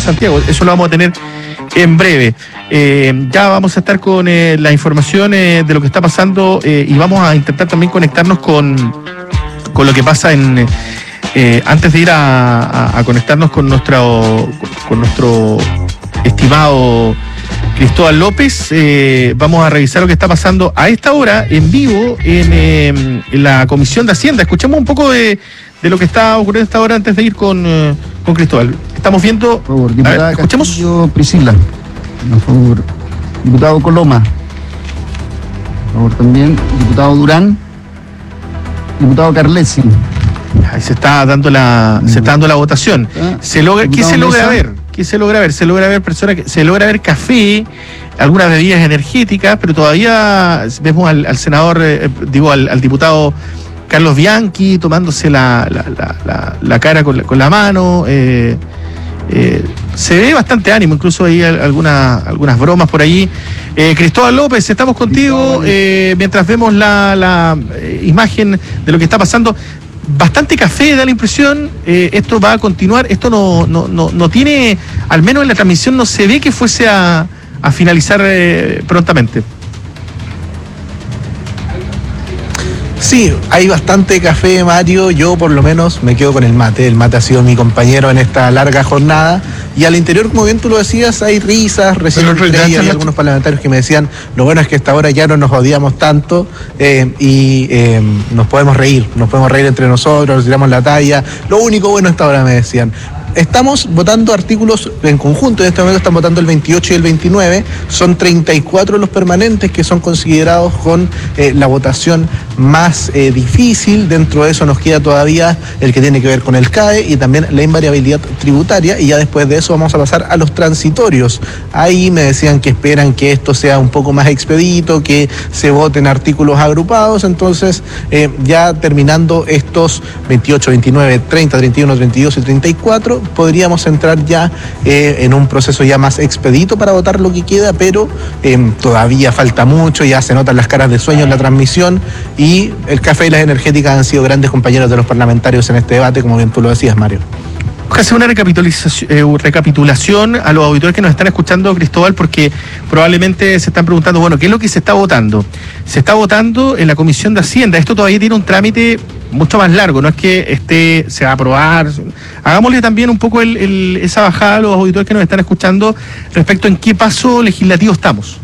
Santiago. Eso lo vamos a tener en breve. Ya vamos a estar con la información de lo que está pasando y vamos a intentar también conectarnos con lo que pasa antes de ir a conectarnos con nuestro estimado Cristóbal López. Vamos a revisar lo que está pasando a esta hora en vivo en la Comisión de Hacienda. Escuchemos un poco de lo que está ocurriendo a esta hora antes de ir con Cristóbal. Estamos viendo... Por favor, diputada escuchemos. Castillo Priscila. Por favor, diputado Coloma. Por favor, también, diputado Durán. Diputado Carlesi. Ahí se está dando la votación. ¿Qué se logra ver? Se logra ver personas, se logra ver café, algunas bebidas energéticas, pero todavía vemos al senador, al diputado Carlos Bianchi tomándose la cara con la mano. Se ve bastante ánimo, incluso hay algunas bromas por allí. Cristóbal López, estamos contigo mientras vemos la imagen de lo que está pasando. Bastante café, da la impresión. Esto va a continuar. Esto no tiene, al menos en la transmisión no se ve que fuese a finalizar prontamente. Sí, hay bastante café, Mario. Yo por lo menos me quedo con el mate. El mate ha sido mi compañero en esta larga jornada. Y al interior, como bien tú lo decías, hay risas. Recién hay algunos parlamentarios que me decían, lo bueno es que hasta ahora ya no nos odiamos tanto y nos podemos reír entre nosotros, nos tiramos la talla. Lo único bueno hasta ahora, me decían. Estamos votando artículos en conjunto, en este momento están votando el 28 y el 29, son 34 los permanentes que son considerados con la votación más difícil. Dentro de eso nos queda todavía el que tiene que ver con el CAE y también la invariabilidad tributaria, y ya después de eso vamos a pasar a los transitorios. Ahí me decían que esperan que esto sea un poco más expedito, que se voten artículos agrupados. Entonces ya terminando estos 28, 29, 30, 31, 32 y 34, podríamos entrar ya en un proceso ya más expedito para votar lo que queda, pero todavía falta mucho. Ya se notan las caras de sueño en la transmisión, y el café y las energéticas han sido grandes compañeros de los parlamentarios en este debate, como bien tú lo decías, Mario. Vamos a hacer una recapitulación a los auditores que nos están escuchando, Cristóbal, porque probablemente se están preguntando, bueno, ¿qué es lo que se está votando? Se está votando en la Comisión de Hacienda. Esto todavía tiene un trámite mucho más largo, no es que se va a aprobar. Hagámosle también un poco esa bajada a los auditores que nos están escuchando respecto en qué paso legislativo estamos.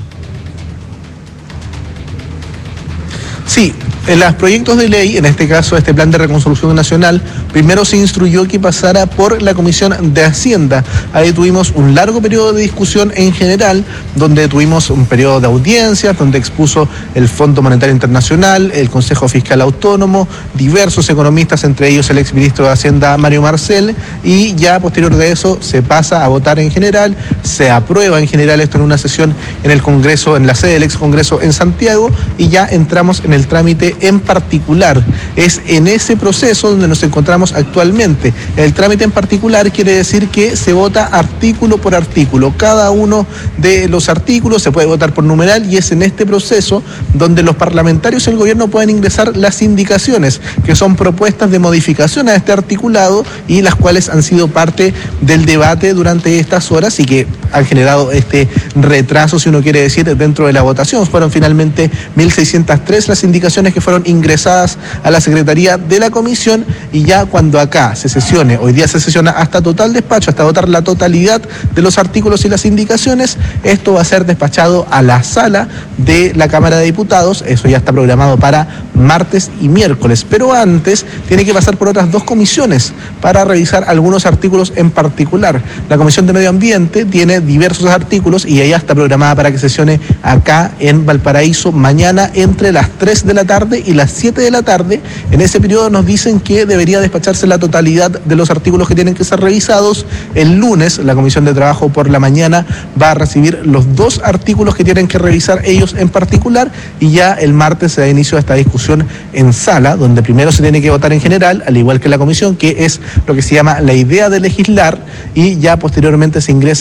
Sí, en los proyectos de ley, en este caso este plan de reconstrucción nacional, primero se instruyó que pasara por la Comisión de Hacienda. Ahí tuvimos un largo periodo de discusión en general, donde tuvimos un periodo de audiencias, donde expuso el Fondo Monetario Internacional, el Consejo Fiscal Autónomo, diversos economistas, entre ellos el exministro de Hacienda Mario Marcel, y ya posterior de eso se pasa a votar en general, se aprueba en general esto en una sesión en el Congreso, en la sede del ex Congreso en Santiago, y ya entramos en el trámite en particular. Es en ese proceso donde nos encontramos actualmente. El trámite en particular quiere decir que se vota artículo por artículo. Cada uno de los artículos se puede votar por numeral, y es en este proceso donde los parlamentarios y el gobierno pueden ingresar las indicaciones, que son propuestas de modificación a este articulado, y las cuales han sido parte del debate durante estas horas y que han generado este retraso, si uno quiere decir, dentro de la votación. Fueron finalmente 1.603 las indicaciones que fueron ingresadas a la Secretaría de la Comisión, y ya cuando acá se sesione, hoy día se sesiona hasta total despacho, hasta votar la totalidad de los artículos y las indicaciones, esto va a ser despachado a la sala de la Cámara de Diputados. Eso ya está programado para martes y miércoles, pero antes tiene que pasar por otras dos comisiones para revisar algunos artículos en particular. La Comisión de Medio Ambiente tiene diversos artículos y ella está programada para que sesione acá en Valparaíso mañana entre las 3 de la tarde y las 7 de la tarde. En ese periodo nos dicen que debería despacharse la totalidad de los artículos que tienen que ser revisados. El lunes la Comisión de Trabajo por la mañana va a recibir los dos artículos que tienen que revisar ellos en particular, y ya el martes se da inicio a esta discusión en sala, donde primero se tiene que votar en general, al igual que la comisión, que es lo que se llama la idea de legislar, y ya posteriormente se ingresa en la votación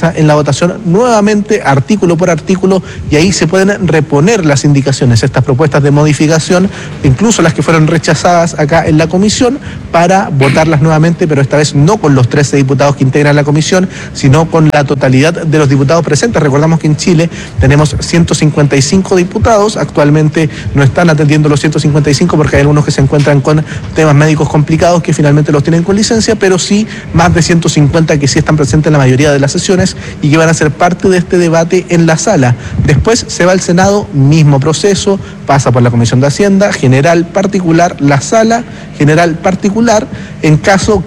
votación nuevamente, artículo por artículo, y ahí se pueden reponer las indicaciones, estas propuestas de modificación, incluso las que fueron rechazadas acá en la comisión, para votarlas nuevamente, pero esta vez no con los 13 diputados que integran la comisión, sino con la totalidad de los diputados presentes. Recordamos que en Chile tenemos 155 diputados, actualmente no están atendiendo los 155 porque hay algunos que se encuentran con temas médicos complicados que finalmente los tienen con licencia, pero sí más de 150 que sí están presentes en la mayoría de las sesiones y que van a ser parte de este debate en la sala. Después se va al Senado, mismo proceso, pasa por la Comisión de Hacienda, general, particular, la sala, general, particular, en caso